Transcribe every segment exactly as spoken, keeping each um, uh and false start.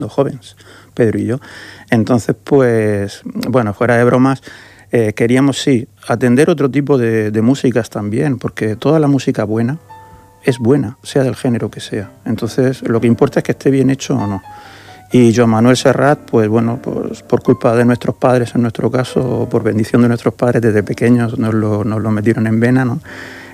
dos jóvenes, Pedro y yo. Entonces, pues, bueno, fuera de bromas, eh, queríamos, sí, atender otro tipo de, de músicas también, porque toda la música buena es buena, sea del género que sea. Entonces, lo que importa es que esté bien hecho o no. Y Joan Manuel Serrat, pues bueno, pues, por culpa de nuestros padres, en nuestro caso, o por bendición de nuestros padres, desde pequeños nos lo, nos lo metieron en vena, ¿no?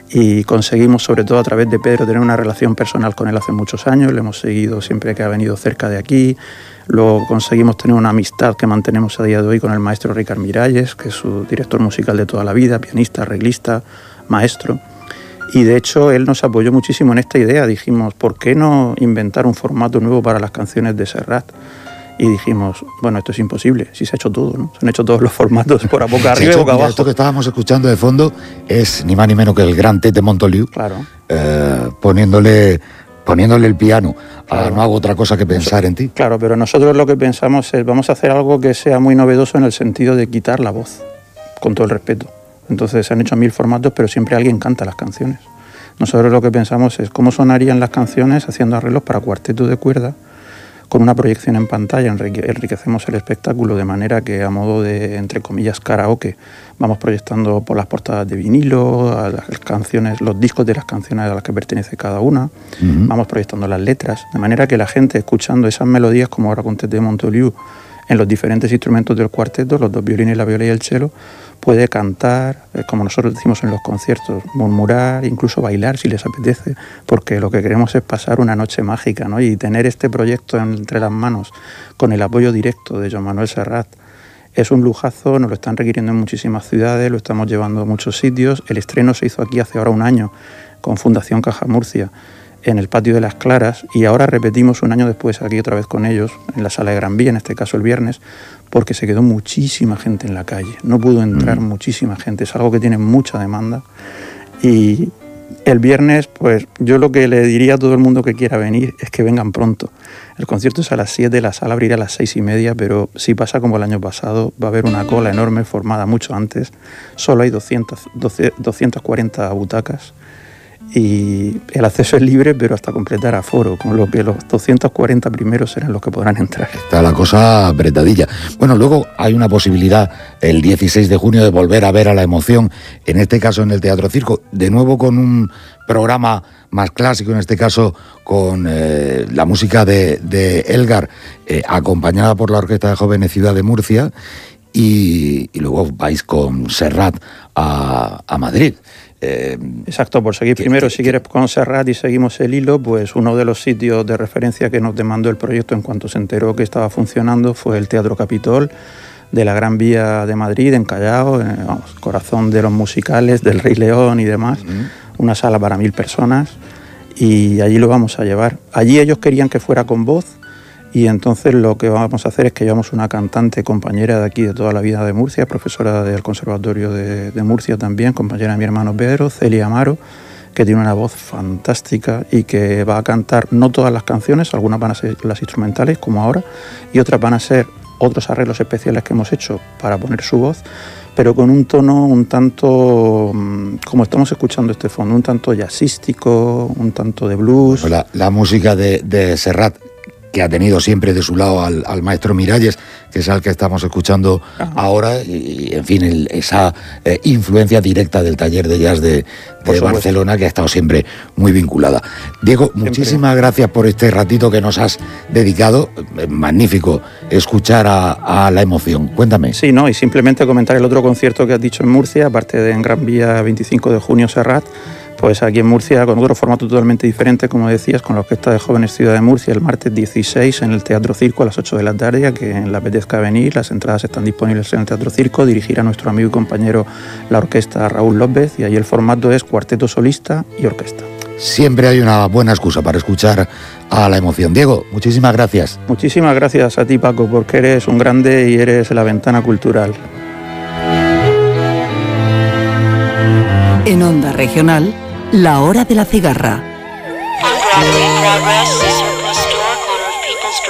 Y conseguimos, sobre todo a través de Pedro, tener una relación personal con él hace muchos años. Le hemos seguido siempre que ha venido cerca de aquí. Luego conseguimos tener una amistad que mantenemos a día de hoy con el maestro Ricard Miralles, que es su director musical de toda la vida, pianista, arreglista, maestro. Y de hecho él nos apoyó muchísimo en esta idea. Dijimos, ¿por qué no inventar un formato nuevo para las canciones de Serrat? Y dijimos, bueno, esto es imposible, si se ha hecho todo, ¿no? Se han hecho todos los formatos por a boca arriba y boca abajo. Esto que estábamos escuchando de fondo es ni más ni menos que el gran Tete Montoliu, claro. eh, poniéndole, poniéndole el piano. Claro. Ah, no hago otra cosa que pensar en ti. Claro, pero nosotros lo que pensamos es, vamos a hacer algo que sea muy novedoso en el sentido de quitar la voz, con todo el respeto. Entonces se han hecho mil formatos, pero siempre alguien canta las canciones. Nosotros lo que pensamos es cómo sonarían las canciones haciendo arreglos para cuarteto de cuerda, con una proyección en pantalla. Enriquecemos el espectáculo de manera que, a modo de, entre comillas, karaoke, vamos proyectando por las portadas de vinilo, a las canciones, los discos de las canciones a las que pertenece cada una, uh-huh. Vamos proyectando las letras, de manera que la gente, escuchando esas melodías, como ahora con Tete Montoliu, en los diferentes instrumentos del cuarteto, los dos violines, la viola y el cello, puede cantar, como nosotros decimos en los conciertos, murmurar, incluso bailar si les apetece, porque lo que queremos es pasar una noche mágica, ¿no? Y tener este proyecto entre las manos, con el apoyo directo de Joan Manuel Serrat, es un lujazo. Nos lo están requiriendo en muchísimas ciudades, lo estamos llevando a muchos sitios. El estreno se hizo aquí hace ahora un año, con Fundación Caja Murcia, en el Patio de las Claras, y ahora repetimos un año después aquí otra vez con ellos, en la Sala de Gran Vía, en este caso el viernes, porque se quedó muchísima gente en la calle, no pudo entrar mm. muchísima gente, es algo que tiene mucha demanda. Y el viernes, pues yo lo que le diría a todo el mundo que quiera venir es que vengan pronto. El concierto es a las siete, la sala abrirá a las seis y media, pero si pasa como el año pasado, va a haber una cola enorme formada mucho antes. Solo hay doscientas, doscientas cuarenta butacas, y el acceso es libre, pero hasta completar aforo, con lo que los doscientos cuarenta primeros serán los que podrán entrar. Está la cosa apretadilla. Bueno, luego hay una posibilidad el dieciséis de junio de volver a ver a La Emoción, en este caso en el Teatro Circo, de nuevo con un programa más clásico, en este caso con eh, la música de, de Elgar, eh, acompañada por la Orquesta de Jóvenes Ciudad de Murcia, y, y luego vais con Serrat a, a Madrid. Eh, Exacto, por seguir que, primero, que, si quieres, con Serrat y seguimos el hilo, pues uno de los sitios de referencia que nos demandó el proyecto en cuanto se enteró que estaba funcionando fue el Teatro Capitol de la Gran Vía de Madrid, en Callao, eh, vamos, corazón de los musicales, del Rey León y demás, uh-huh. Una sala para mil personas, y allí lo vamos a llevar. Allí ellos querían que fuera con voz, y entonces lo que vamos a hacer es que llevamos una cantante, compañera de aquí de toda la vida de Murcia, profesora del Conservatorio de, de Murcia también, compañera de mi hermano Pedro, Celia Amaro, que tiene una voz fantástica y que va a cantar no todas las canciones, algunas van a ser las instrumentales como ahora, y otras van a ser otros arreglos especiales que hemos hecho para poner su voz, pero con un tono un tanto, como estamos escuchando este fondo, un tanto jazzístico, un tanto de blues. La, la música de, de Serrat, que ha tenido siempre de su lado al, al maestro Miralles, que es al que estamos escuchando Ajá. ahora, y, y en fin, el, esa eh, influencia directa del taller de jazz de, de Barcelona, que ha estado siempre muy vinculada. Diego, siempre. Muchísimas gracias por este ratito que nos has dedicado. Magnífico escuchar a, a La Emoción. Cuéntame. Sí, no, y simplemente comentar el otro concierto que has dicho en Murcia, aparte de en Gran Vía veinticinco de junio Serrat, pues aquí en Murcia, con otro formato totalmente diferente, como decías, con la Orquesta de Jóvenes Ciudad de Murcia, el martes dieciséis en el Teatro Circo a las ocho de la tarde, a quien le apetezca venir. Las entradas están disponibles en el Teatro Circo. Dirigirá nuestro amigo y compañero la orquesta Raúl López, y ahí el formato es cuarteto solista y orquesta. Siempre hay una buena excusa para escuchar a La Emoción. Diego, muchísimas gracias. Muchísimas gracias a ti, Paco, porque eres un grande y eres la ventana cultural. En Onda Regional, La Hora de la Cigarra.